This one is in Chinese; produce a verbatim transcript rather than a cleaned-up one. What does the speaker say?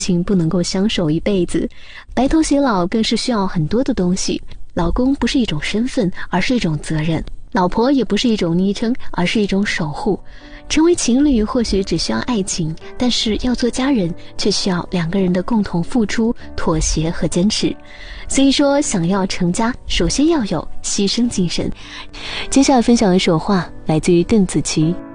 情不能够相守一辈子，白头偕老更是需要很多的东西。老公不是一种身份，而是一种责任；老婆也不是一种昵称，而是一种守护。成为情侣或许只需要爱情，但是要做家人却需要两个人的共同付出、妥协和坚持。所以说，想要成家，首先要有牺牲精神。接下来分享一首话，来自于邓紫棋。